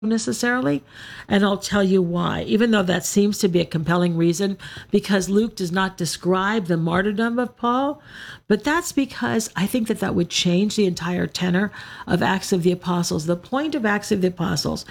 necessarily, and I'll tell you why, even though that seems to be a compelling reason, because Luke does not describe the martyrdom of Paul, but that's because I think that that would change the entire tenor of Acts of the Apostles. The point of Acts of the Apostles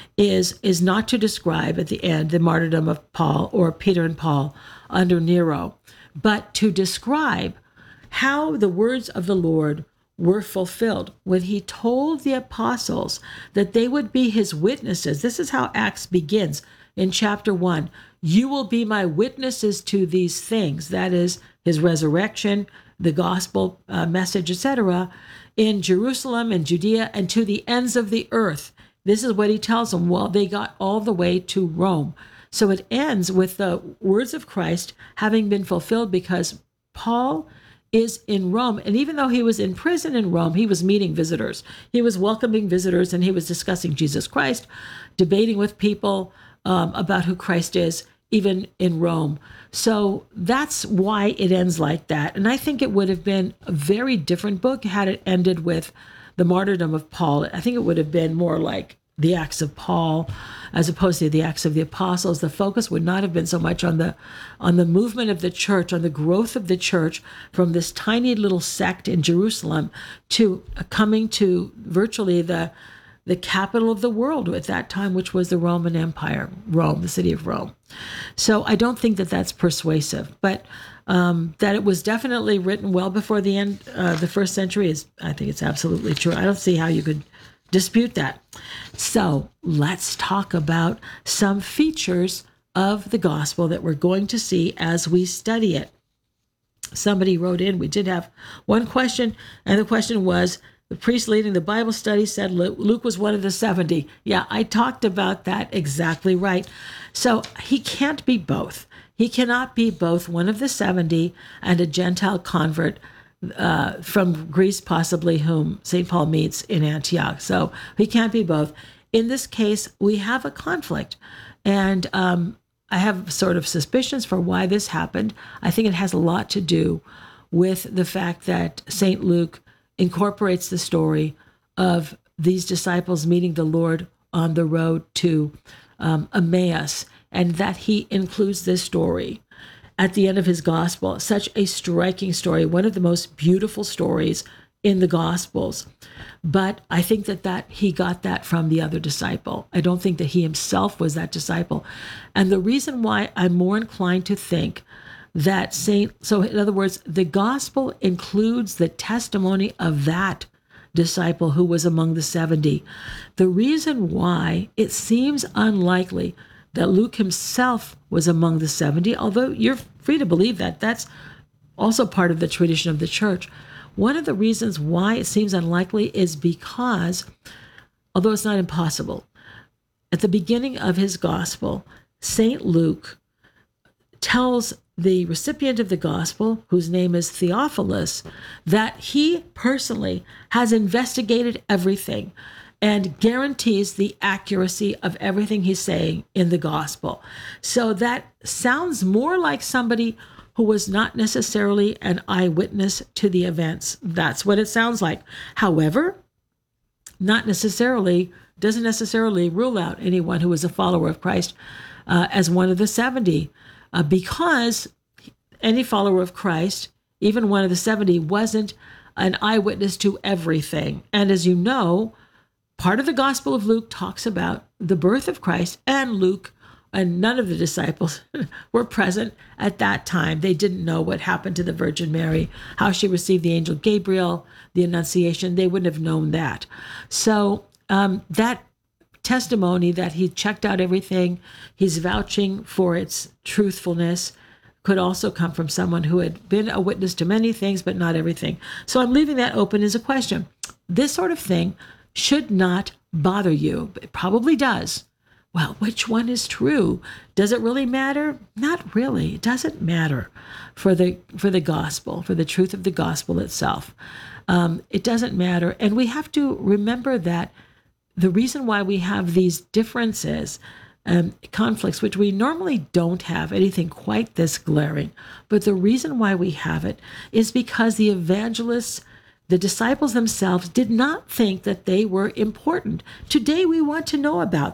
is not to describe at the end the martyrdom of Paul or Peter and Paul under Nero, but to describe how the words of the Lord were fulfilled when he told the apostles that they would be his witnesses. This is how Acts begins in chapter 1. You will be my witnesses to these things, that is his resurrection, the gospel message, etc., in Jerusalem and Judea and to the ends of the earth. This is what he tells them. Well, they got all the way to Rome. So it ends with the words of Christ having been fulfilled because Paul is in Rome. And even though he was in prison in Rome, he was meeting visitors. He was welcoming visitors and he was discussing Jesus Christ, debating with people about who Christ is, even in Rome. So that's why it ends like that. And I think it would have been a very different book had it ended with the martyrdom of Paul. I think it would have been more like the Acts of Paul as opposed to the Acts of the Apostles. The focus would not have been so much on the movement of the church, on the growth of the church from this tiny little sect in Jerusalem to coming to virtually the capital of the world at that time, which was the Roman Empire, Rome, the city of Rome. So I don't think that that's persuasive, but that it was definitely written well before the end, the first century I think it's absolutely true. I don't see how you could dispute that. So let's talk about some features of the gospel that we're going to see as we study it. Somebody wrote in, we did have one question, and the question was, the priest leading the Bible study said Luke was one of the 70. Yeah, I talked about that exactly right. So he can't be both. He cannot be both one of the 70 and a Gentile convert from Greece, possibly, whom St. Paul meets in Antioch. So he can't be both. In this case, we have a conflict. And I have sort of suspicions for why this happened. I think it has a lot to do with the fact that St. Luke incorporates the story of these disciples meeting the Lord on the road to Emmaus, and that he includes this story at the end of his gospel. Such a striking story, one of the most beautiful stories in the Gospels. But I think that he got that from the other disciple. I don't think that he himself was that disciple. And the reason why I'm more inclined to think that so in other words, the gospel includes the testimony of that disciple who was among the 70. The reason why it seems unlikely that Luke himself was among the 70, although you're free to believe that, that's also part of the tradition of the church. One of the reasons why it seems unlikely is because, although it's not impossible, at the beginning of his gospel, St. Luke tells the recipient of the gospel, whose name is Theophilus, that he personally has investigated everything and guarantees the accuracy of everything he's saying in the gospel. So that sounds more like somebody who was not necessarily an eyewitness to the events. That's what it sounds like. However, doesn't necessarily rule out anyone who is a follower of Christ as one of the 70, because any follower of Christ, even one of the 70, wasn't an eyewitness to everything. And as you know, part of the Gospel of Luke talks about the birth of Christ, and Luke and none of the disciples were present at that time. They didn't know what happened to the Virgin Mary, how she received the angel Gabriel, the Annunciation. They wouldn't have known that. So that testimony that he checked out everything, he's vouching for its truthfulness, could also come from someone who had been a witness to many things, but not everything. So I'm leaving that open as a question. This sort of thing should not bother you. It probably does. Well, which one is true? Does it really matter? Not really. It doesn't matter for the gospel, for the truth of the gospel itself. It doesn't matter. And we have to remember that the reason why we have these differences, conflicts, which we normally don't have anything quite this glaring, but the reason why we have it is because the evangelists The disciples themselves did not think that they were important. Today, we want to know about